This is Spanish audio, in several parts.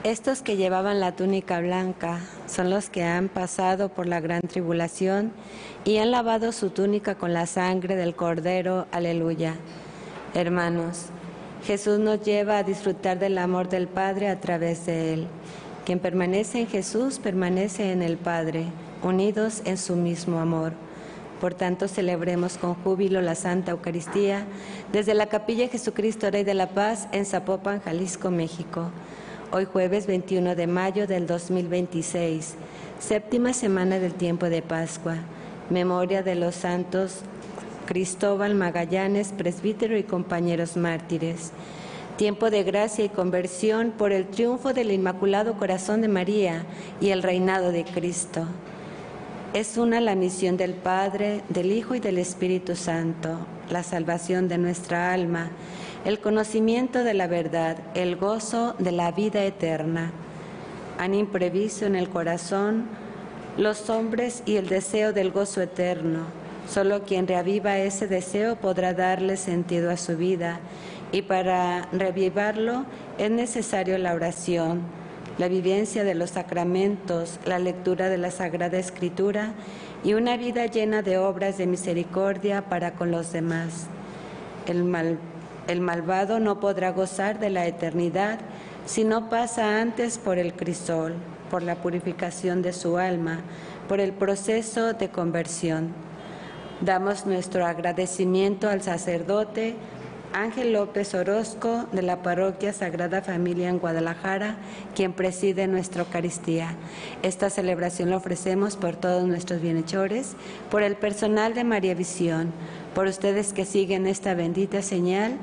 Estos que llevaban la túnica blanca son los que han pasado por la gran tribulación y han lavado su túnica con la sangre del Cordero. Aleluya. Hermanos, Jesús nos lleva a disfrutar del amor del Padre a través de Él. Quien permanece en Jesús permanece en el Padre, unidos en su mismo amor. Por tanto, celebremos con júbilo la Santa Eucaristía desde la Capilla Jesucristo Rey de la Paz en Zapopan, Jalisco, México. Hoy jueves 21 de mayo del 2026, séptima semana del tiempo de Pascua, memoria de los santos Cristóbal Magallanes, presbítero y compañeros mártires. Tiempo de gracia y conversión por el triunfo del Inmaculado Corazón de María y el reinado de Cristo. Es una la misión del Padre, del Hijo y del Espíritu Santo, la salvación de nuestra alma, el conocimiento de la verdad, el gozo de la vida eterna. Han imprevisto en el corazón los hombres y el deseo del gozo eterno. Solo quien reaviva ese deseo podrá darle sentido a su vida, y para reavivarlo es necesario la oración, la vivencia de los sacramentos, la lectura de la Sagrada Escritura y una vida llena de obras de misericordia para con los demás. El malvado no podrá gozar de la eternidad si no pasa antes por el crisol, por la purificación de su alma, por el proceso de conversión. Damos nuestro agradecimiento al sacerdote Ángel López Orozco de la Parroquia Sagrada Familia en Guadalajara, quien preside nuestra Eucaristía. Esta celebración la ofrecemos por todos nuestros bienhechores, por el personal de María Visión, por ustedes que siguen esta bendita señal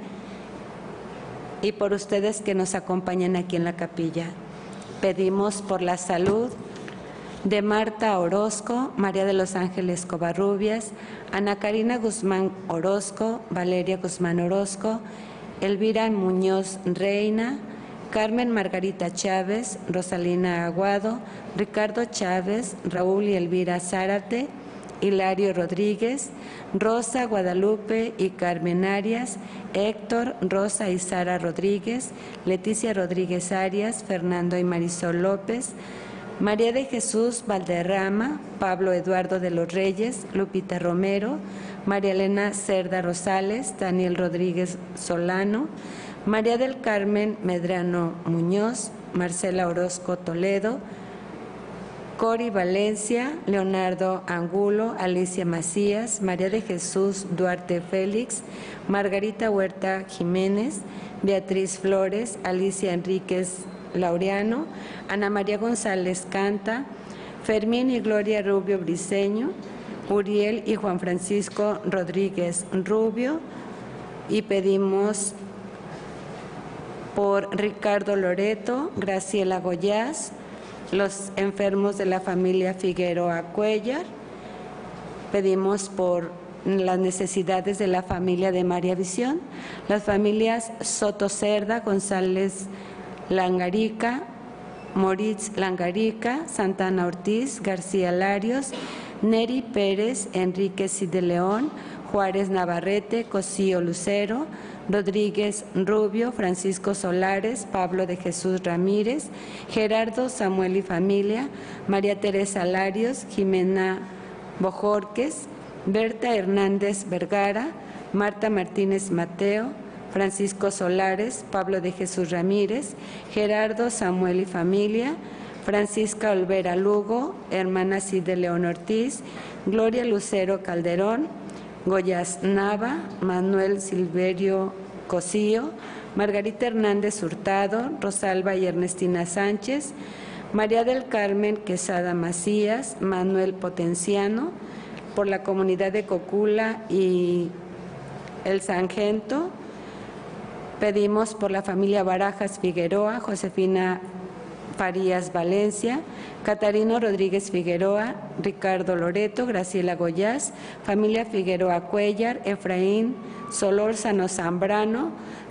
y por ustedes que nos acompañan aquí en la capilla. Pedimos por la salud de Marta Orozco, María de los Ángeles Covarrubias, Ana Karina Guzmán Orozco, Valeria Guzmán Orozco, Elvira Muñoz Reina, Carmen Margarita Chávez, Rosalina Aguado, Ricardo Chávez, Raúl y Elvira Zárate, Hilario Rodríguez, Rosa Guadalupe y Carmen Arias, Héctor, Rosa y Sara Rodríguez, Leticia Rodríguez Arias, Fernando y Marisol López, María de Jesús Valderrama, Pablo Eduardo de los Reyes, Lupita Romero, María Elena Cerda Rosales, Daniel Rodríguez Solano, María del Carmen Medrano Muñoz, Marcela Orozco Toledo, Cori Valencia, Leonardo Angulo, Alicia Macías, María de Jesús Duarte Félix, Margarita Huerta Jiménez, Beatriz Flores, Alicia Enríquez Laureano, Ana María González Canta, Fermín y Gloria Rubio Briceño, Uriel y Juan Francisco Rodríguez Rubio, y pedimos por Ricardo Loreto, Graciela Goyás, los enfermos de la familia Figueroa Cuellar. Pedimos por las necesidades de la familia de María Visión, las familias Soto Cerda, González Langarica, Moritz Langarica, Santana Ortiz, García Larios, Neri Pérez, Enrique Cid de León, Juárez Navarrete, Cosío Lucero, Rodríguez Rubio, Francisco Solares, Pablo de Jesús Ramírez, Gerardo Samuel y familia, María Teresa Larios, Jimena Bojorques, Berta Hernández Vergara, Marta Martínez Mateo, Francisco Solares, Pablo de Jesús Ramírez, Gerardo Samuel y familia, Francisca Olvera Lugo, hermana Cid de León Ortiz, Gloria Lucero Calderón, Goyas Nava, Manuel Silverio Cosío, Margarita Hernández Hurtado, Rosalba y Ernestina Sánchez, María del Carmen Quesada Macías, Manuel Potenciano, por la comunidad de Cocula y el Sargento. Pedimos por la familia Barajas Figueroa, Josefina Farías Valencia, Catarino Rodríguez Figueroa, Ricardo Loreto, Graciela Goyás, familia Figueroa Cuellar, Efraín Solórzano Zambrano,